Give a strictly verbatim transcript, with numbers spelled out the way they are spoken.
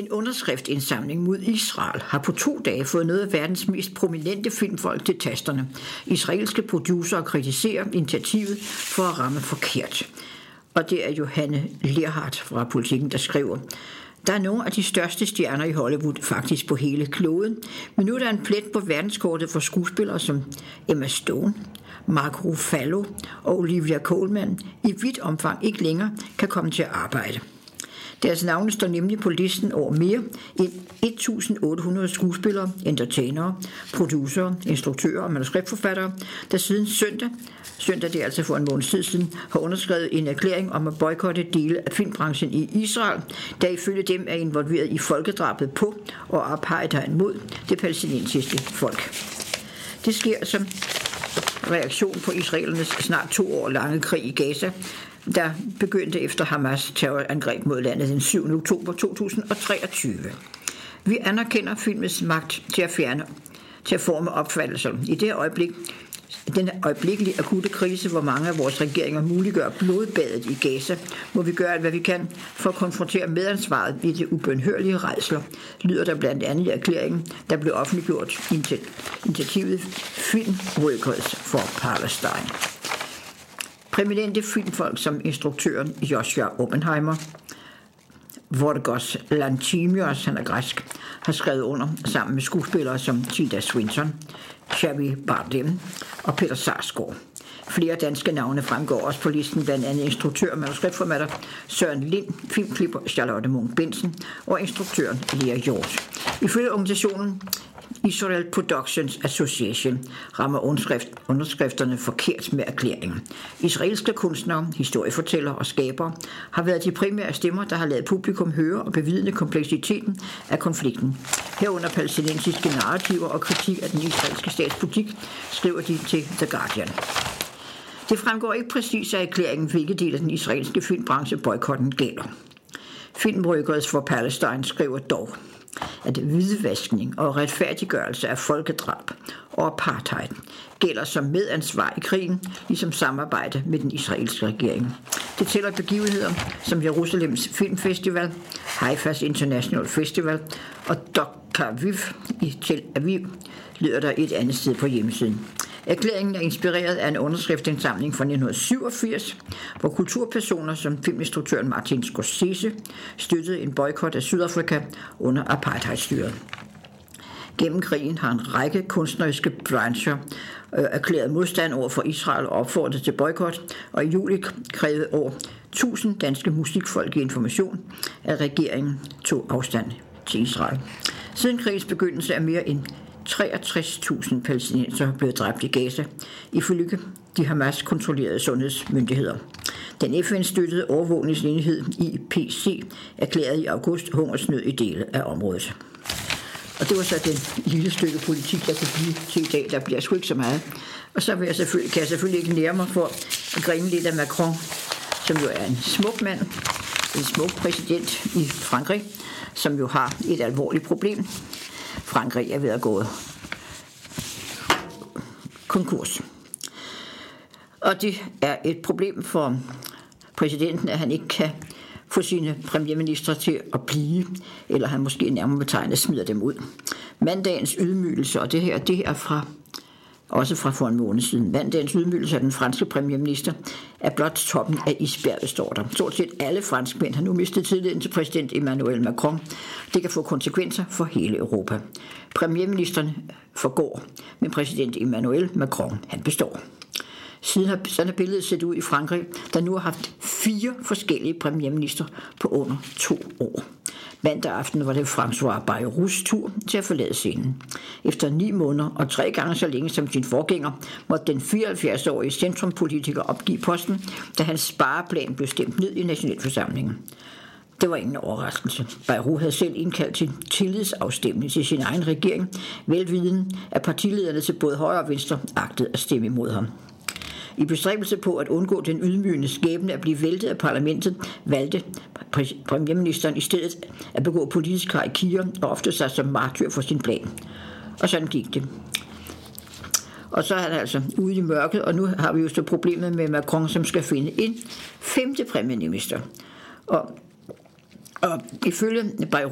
En underskriftindsamling mod Israel har på to dage fået noget af verdens mest prominente filmfolk til tasterne. Israelske producerer kritiserer initiativet for at ramme forkert. Og det er Johanne Lerhardt fra Politiken, der skriver: Der er nogle af de største stjerner i Hollywood faktisk på hele kloden, men nu er der en plet på verdenskortet for skuespillere som Emma Stone, Mark Ruffalo og Olivia Colman i vidt omfang ikke længere kan komme til at arbejde. Deres navne står nemlig på listen over mere end tusind otte hundrede skuespillere, entertainere, producerer, instruktører og manuskriptforfattere, der siden søndag, søndag det er altså for en måned tid siden, har underskrevet en erklæring om at boykotte dele af filmbranchen i Israel, der ifølge dem er involveret i folkedrabet på og apartheid mod det palæstinensiske folk. Det sker som reaktion på israelernes snart to år lange krig i Gaza, der begyndte efter Hamas terrorangreb mod landet den syvende oktober to tusind og treogtyve. Vi anerkender filmens magt til at fjerne, til at forme opfattelser. I det her øjeblik, den øjeblikkelige akutte krise, hvor mange af vores regeringer muliggør blodbadet i Gaza, må vi gøre alt, hvad vi kan for at konfrontere medansvaret i det ubønhørlige rædsler, lyder der blandt andet i erklæringen, der blev offentliggjort i initiativet Film Workers for Palestine. Prominente filmfolk som instruktøren Joshua Oppenheimer, Vorgos Lanthimos, han er græsk, har skrevet under sammen med skuespillere som Tilda Swinton, Xavier Bardem og Peter Sarsgaard. Flere danske navne fremgår også på listen, blandt andet instruktør og manuskriptforfatter Søren Lind, filmklipper Charlotte Munch Bensen og instruktøren Lea Hjort. Ifølge organisationen Israel Productions Association rammer underskrift, underskrifterne forkert med erklæringen. Israelske kunstnere, historiefortællere og skabere har været de primære stemmer, der har ladet publikum høre og bevidne kompleksiteten af konflikten. Herunder palæstinensiske narrativer og kritik af den israelske statspolitik, skriver de til The Guardian. Det fremgår ikke præcis af erklæringen, hvilke del af den israelske filmbranche boykotten gælder. Film Workers for Palestine skriver dog, at hvidvaskning og retfærdiggørelse af folkedrab og apartheid gælder som medansvar i krigen, ligesom samarbejde med den israelske regering. Det tæller begivenheder som Jerusalems Filmfestival, Haifas International Festival og Dokaviv i Tel Aviv, lyder der et andet sted på hjemmesiden. Erklæringen er inspireret af en underskriftsindsamling fra nitten syvogfirs, hvor kulturpersoner som filminstruktøren Martin Scorsese støttede en boykot af Sydafrika under apartheidstyret. Gennem krigen har en række kunstneriske brancher øh, erklæret modstand over for Israel og opfordret til boykot, og i juli krævede over tusind danske musikfolk i Information, at regeringen tog afstand til Israel. Siden krigens begyndelse er mere end treogtres tusind palæstinenser blevet dræbt i Gaza, ifølge de Hamas-kontrollerede sundhedsmyndigheder. Den F N-støttede overvågningsenhed I P C erklærede i august hungersnød i dele af området. Og det var så den lille stykke politik, der kunne blive til i dag. Der bliver sgu ikke så meget. Og så vil jeg selvfølgelig, kan jeg selvfølgelig ikke nære mig for at grine lidt af Macron, som jo er en smuk mand, en smuk præsident i Frankrig, som jo har et alvorligt problem. Frankrig er ved at gå konkurs. Og det er et problem for præsidenten, at han ikke kan få sine premierministre til at blive, eller han måske nærmere betegnet smider dem ud. Mandagens ydmygelse, og det her, det er fra, også fra for en måned siden. Mandagens ydmygelse af den franske premierminister er blot toppen af isbjerget, står der. Stort set alle franskmænd har nu mistet tilliden til præsident Emmanuel Macron. Det kan få konsekvenser for hele Europa. Premierministeren forgår, men præsident Emmanuel Macron, han består. Siden har sådan er billedet set ud i Frankrig, der nu har haft fire forskellige premierminister på under to år. Mandag aften var det François Bayrous tur til at forlade scenen. Efter ni måneder og tre gange så længe som sin forgænger, måtte den fireoghalvfjerds-årige centrumpolitiker opgive posten, da hans spareplan blev stemt ned i nationalforsamlingen. Det var ingen overraskelse. Bayrou havde selv indkaldt til tillidsafstemning til sin egen regering, velviden at partilederne til både højre og venstre agtede at stemme imod ham. I bestræbelse på at undgå den ydmygende skæbne at blive væltet af parlamentet, valgte premierministeren i stedet at begå politisk harakiri og ofte sig som martyr for sin plan. Og sådan gik det. Og så er han altså ude i mørket, og nu har vi jo så problemet med Macron, som skal finde en femte premierminister. Og, og ifølge Bayrou